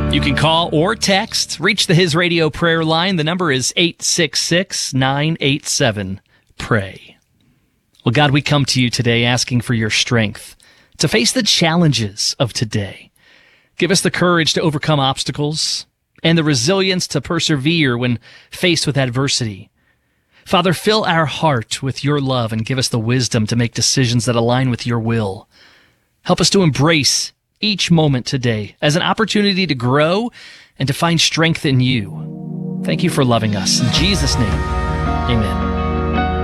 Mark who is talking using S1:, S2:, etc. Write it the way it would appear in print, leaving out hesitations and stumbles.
S1: You can call or text, reach the His Radio prayer line. The number is 866-987-PRAY. Well, God, we come to you today asking for your strength to face the challenges of today. Give us the courage to overcome obstacles and the resilience to persevere when faced with adversity. Father, fill our heart with your love and give us the wisdom to make decisions that align with your will. Help us to embrace each moment today as an opportunity to grow and to find strength in you. Thank you for loving us. In Jesus' name, amen.